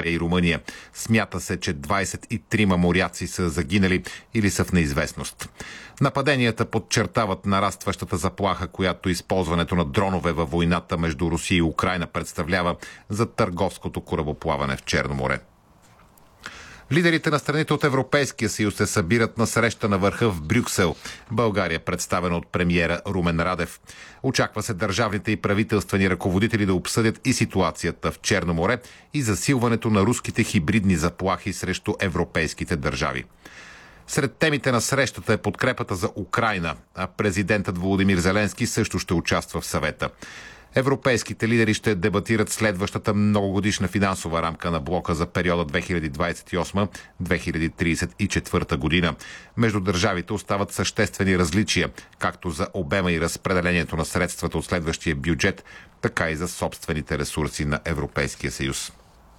България и Румъния. Смята се, че 23 моряци са загинали или са в неизвестност. Нападенията подчертават нарастващата заплаха, която използването на дронове във войната между Русия и Украйна представлява за търговското корабоплаване в Черно море. Лидерите на страните от Европейския съюз се събират на среща на върха в Брюксел. България, представена от премиера Румен Радев. Очаква се държавните и правителствени ръководители да обсъдят и ситуацията в Черно море и засилването на руските хибридни заплахи срещу европейските държави. Сред темите на срещата е подкрепата за Украйна, а президентът Володимир Зеленски също ще участва в съвета. Европейските лидери ще дебатират следващата многогодишна финансова рамка на блока за периода 2028-2034 година. Между държавите остават съществени различия, както за обема и разпределението на средствата от следващия бюджет, така и за собствените ресурси на Европейския съюз.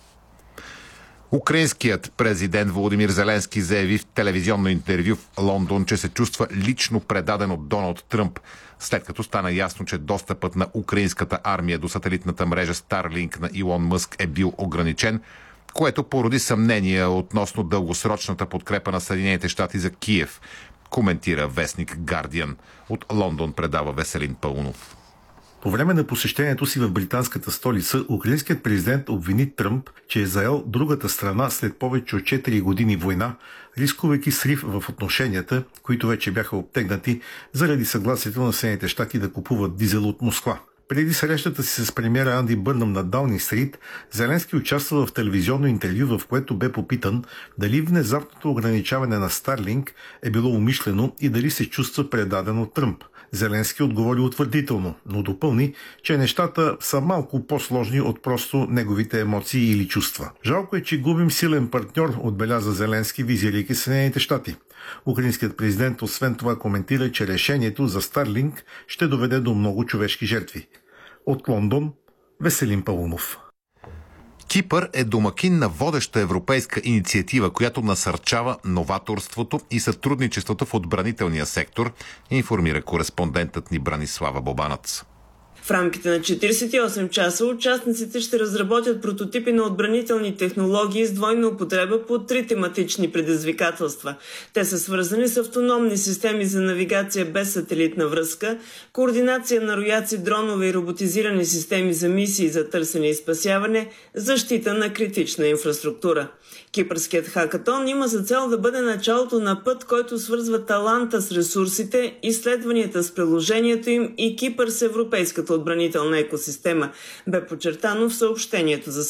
Украинският президент Володимир Зеленски заяви в телевизионно интервю в Лондон, че се чувства лично предаден от Доналд Тръмп, след като стана ясно, че достъпът на украинската армия до сателитната мрежа Starlink на Илон Мъск е бил ограничен, което породи съмнения относно дългосрочната подкрепа на Съединените щати за Киев, коментира вестник Guardian. От Лондон предава Веселин Паунов. По време на посещението си в британската столица, украинският президент обвини Тръмп, че е заел другата страна след повече от 4 години война, рискувайки срив в отношенията, които вече бяха обтегнати заради съгласието на Съединените щати да купуват дизел от Москва. Преди срещата си с премиера Анди Бърнъм на Даунинг Стрит, Зеленски участва в телевизионно интервю, в което бе попитан дали внезапното ограничаване на Starlink е било умишлено и дали се чувства предаден от Тръмп. Зеленски отговори утвърдително, но допълни, че нещата са малко по-сложни от просто неговите емоции или чувства. Жалко е, че губим силен партньор, отбеляза Зеленски, визирайки Съединените щати. Украинският президент освен това коментира, че решението за Starlink ще доведе до много човешки жертви. От Лондон, Веселин Паунов. Кипър е домакин на водеща европейска инициатива, която насърчава новаторството и сътрудничеството в отбранителния сектор, информира кореспондентът ни Бранислава Бобанац. В рамките на 48 часа участниците ще разработят прототипи на отбранителни технологии с двойна употреба по 3 тематични предизвикателства. Те са свързани с автономни системи за навигация без сателитна връзка, координация на рояци, дронове и роботизирани системи за мисии за търсене и спасяване, защита на критична инфраструктура. Кипърският хакатон има за цел да бъде началото на път, който свързва таланта с ресурсите, изследванията с приложението им и Кипър с европейската отбранителна екосистема, бе подчертано в съобщението за